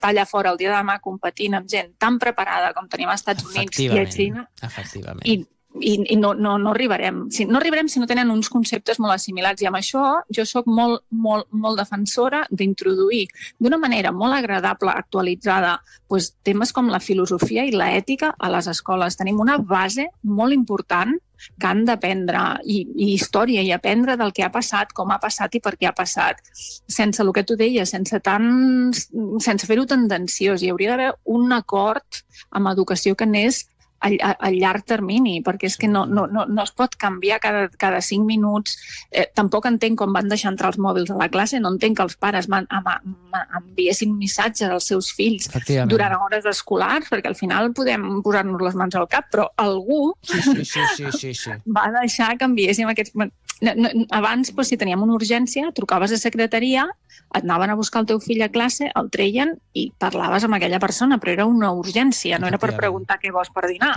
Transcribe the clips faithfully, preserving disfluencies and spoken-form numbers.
allà fora el dia de demà competint amb gent tan preparada com tenim als Estats Units i a Xina. Efectivament. I, i, i no, no, no arribarem. Si, no arribarem si no tenen uns conceptes molt assimilats. I amb això jo sóc molt, molt, molt defensora d'introduir d'una manera molt agradable, actualitzada, doncs, temes com la filosofia i l'ètica a les escoles. Tenim una base molt important que han d'aprendre, i, i història, i aprendre del que ha passat, com ha passat i per què ha passat. Sense el que tu deies, sense, tan, sense fer-ho tendenciós. Hi hauria d'haver un acord amb educació que anés a, a, a llarg termini, perquè és que no, no, no, no es pot canviar cada, cada cinc minuts. Eh, tampoc entenc com van deixar entrar els mòbils a la classe, no entenc que els pares man, am, am, enviessin missatges als seus fills durant hores escolars, perquè al final podem posar-nos les mans al cap, però algú sí, sí, sí, sí, sí, sí. va deixar que enviéssim aquests... No, no, abans, doncs, si teníem una urgència, trucaves a secretaria, et anaven a buscar el teu fill a classe, el treien i parlaves amb aquella persona, però era una urgència, no era per preguntar què vols per dinar.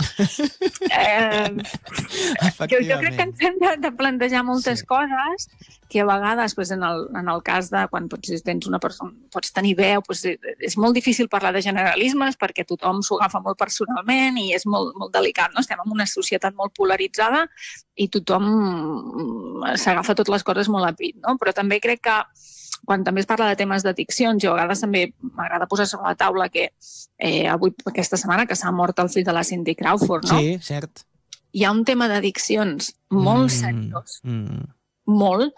eh, jo, jo crec que ens hem de, de plantejar moltes sí. coses que a vegades, doncs, en, el, en el cas de quan pots, tens una persona, pots tenir veu, doncs, és molt difícil parlar de generalismes perquè tothom s'ho agafa molt personalment i és molt, molt delicat, no? Estem en una societat molt polaritzada i tothom s'agafa totes les coses molt a pit, no? Però també crec que quan també es parla de temes d'addiccions, jo a vegades també m'agrada posar sobre la taula que eh, avui, aquesta setmana, que s'ha mort el fill de la Cindy Crawford, no? Sí, cert. Hi ha un tema d'addiccions molt mm, seriós, mm. molt,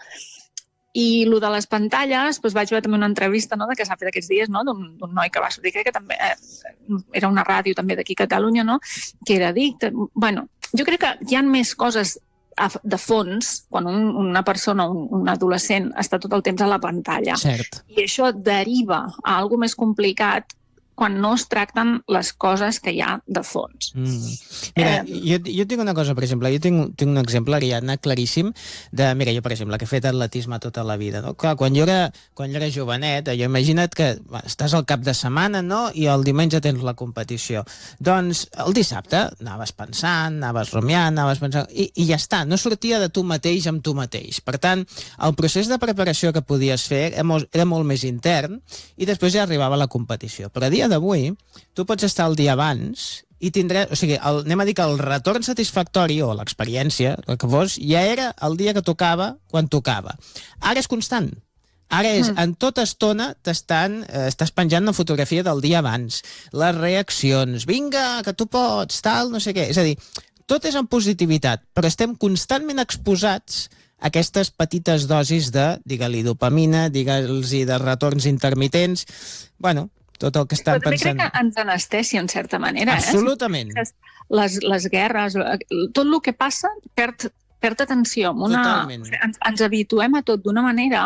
i el de les pantalles, doncs vaig veure també una entrevista, no, que s'ha fet aquests dies, no, d'un noi que va sortir, crec que també eh, era una ràdio també d'aquí a Catalunya, no, que era addicte. Bueno, jo crec que hi ha més coses de fons, quan un, una persona, un, un adolescent, està tot el temps a la pantalla. Cert. I això deriva a alguna més complicat quan no es tracten les coses que hi ha de fons. Mm. Mira, eh... jo, jo tinc una cosa, per exemple, jo tinc, tinc un exemple, Ariadna, claríssim, de, mira, jo, per exemple, que he fet atletisme tota la vida, no? Clar, quan jo era, quan jo era jovenet, jo imagina't que bueno, estàs al cap de setmana, no?, i el diumenge tens la competició. Doncs el dissabte anaves pensant, anaves rumiant, anaves pensant, i, i ja està, no sortia de tu mateix amb tu mateix. Per tant, el procés de preparació que podies fer era molt, era molt més intern, i després ja arribava la competició. Però a dia d'avui, tu pots estar el dia abans i tindràs, o sigui, el, anem a dir que el retorn satisfactori o l'experiència, el que fos, ja era el dia que tocava quan tocava. Ara és constant. Ara és, en tota estona t'estan, eh, estàs penjant una fotografia del dia abans, les reaccions, vinga, que tu pots, tal, no sé què. És a dir, tot és en positivitat, però estem constantment exposats a aquestes petites dosis de, digue-li, dopamina, digue-li, de retorns intermitents. Bueno, tot el que estan però pensant... Però també crec que ens anestèsia, en certa manera. Absolutament. Eh? Les, les guerres, tot el que passa perd, perd atenció. Una... Totalment. Ens, ens habituem a tot d'una manera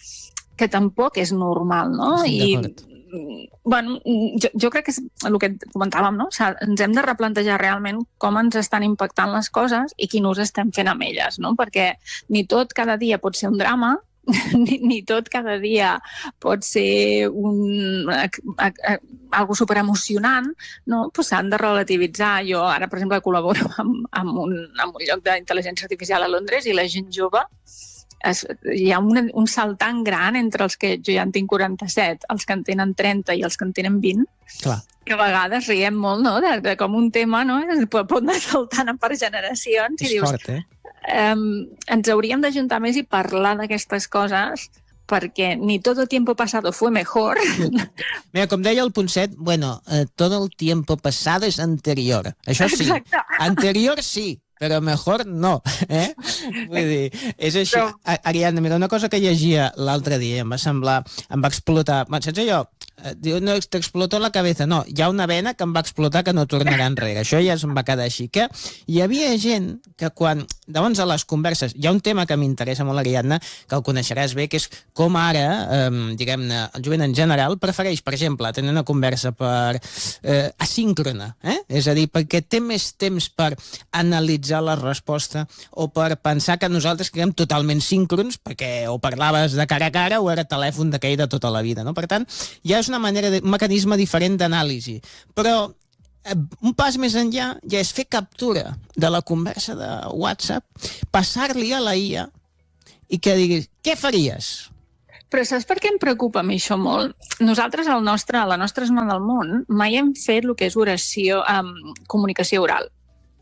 que tampoc és normal, no? Estic I, bueno, jo, jo crec que és el que comentàvem, no? O sigui, ens hem de replantejar realment com ens estan impactant les coses i quin ús estem fent amb elles, no? Perquè ni tot cada dia pot ser un drama, Ni, ni tot cada dia pot ser un, a, a, a, algo superemocionant, no? Pues s'han de relativitzar. Jo ara, per exemple, col·laboro amb, amb, un, amb un lloc d'intel·ligència artificial a Londres i la gent jove, es, hi ha un, un salt tan gran entre els que jo ja en tinc quaranta-set, els que en tenen trenta i els que en tenen vint, clar, que a vegades riem molt, no?, de, de com un tema, no?, pot anar saltant per generacions. És i dius, fort, eh? Um, ens hauríem d'ajuntar més i parlar d'aquestes coses perquè ni todo tiempo pasado fue mejor. Mira, com deia el punt set, bueno, eh, todo el tiempo pasado es anterior. Això sí, exacte. Anterior sí, però mejor no. Eh? Vull dir, és així. No. Ariadna, mira, una cosa que llegia l'altre dia em va semblar, em va explotar, bueno, saps allò? Diu, no, t'explotó la cabeza. No, hi ha una vena que em va explotar que no tornarà enrere. Això ja em va quedar així. Que hi havia gent que quan... Llavors, a les converses, hi ha un tema que m'interessa molt, Ariadna, que el coneixeràs bé, que és com ara, eh, diguem-ne, el jovent en general prefereix, per exemple, tenir una conversa per eh, asíncrona, eh? És a dir, perquè té més temps per analitzar la resposta o per pensar que nosaltres quedem totalment síncrons, perquè o parlaves de cara a cara o era telèfon d'aquell de tota la vida, no? Per tant, ja és una manera, de, un mecanisme diferent d'anàlisi. Però eh, un pas més enllà ja és fer captura de la conversa de WhatsApp, passar-li a la I A i que diguis, què faries? Però saps per què em preocupa a mi això molt? Nosaltres, al nostre, a la nostra zona del món, mai hem fet el que és oració, um, comunicació oral.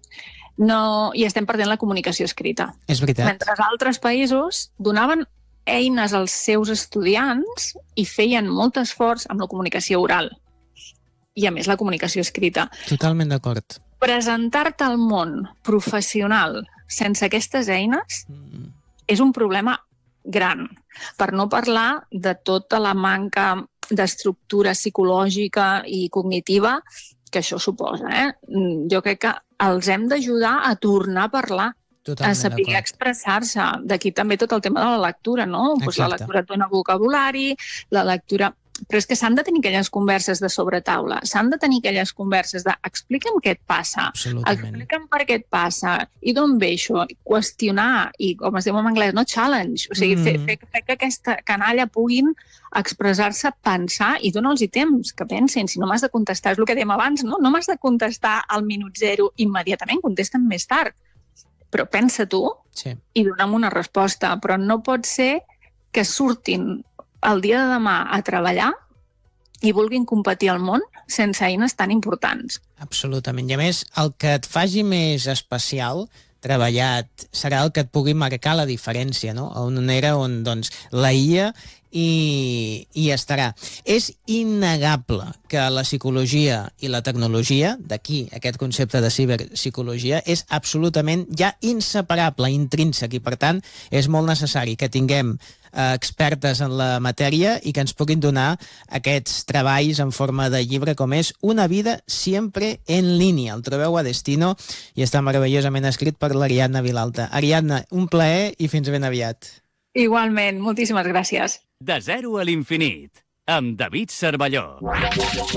No, i estem perdent la comunicació escrita. És veritat. Mentre els altres països donaven eines als seus estudiants i feien molt esforç amb la comunicació oral. I, a més, la comunicació escrita. Totalment d'acord. Presentar-te al món professional sense aquestes eines mm. és un problema gran. Per no parlar de tota la manca d'estructura psicològica i cognitiva que això suposa. Eh? Jo crec que els hem d'ajudar a tornar a parlar, Totalment a saber expressar-se. D'aquí també tot el tema de la lectura, no? Pues la lectura et dona vocabulari, la lectura... Però és que s'han de tenir aquelles converses de sobretaula, s'han de tenir aquelles converses de explica'm què et passa, explica'm per què et passa, i d'on ve això, qüestionar, i com es diu en anglès, no challenge, o sigui, mm. fer, fer, fer que aquesta canalla puguin expressar-se, pensar, i dona'ls-hi temps que pensin, si no m'has de contestar, és el que dèiem abans, no? No m'has de contestar al minut zero immediatament, contesta'm més tard, però pensa tu sí. i dona'm una resposta, però no pot ser que surtin el dia de demà a treballar i vulguin competir al món sense eines tan importants. Absolutament. I a més, el que et faci més especial treballat serà el que et pugui marcar la diferència, no? On era on, doncs, la I A i, i estarà. És innegable que la psicologia i la tecnologia, d'aquí aquest concepte de ciberpsicologia, és absolutament ja inseparable, intrínsec, i per tant és molt necessari que tinguem eh, expertes en la matèria i que ens puguin donar aquests treballs en forma de llibre com és Una vida siempre en línia. El trobeu a Destino i està meravellosament escrit per l'Ariadna Vilalta. Ariadna, un plaer i fins ben aviat. Igualment, moltíssimes gràcies. De zero a l'infinit, amb David Cervelló.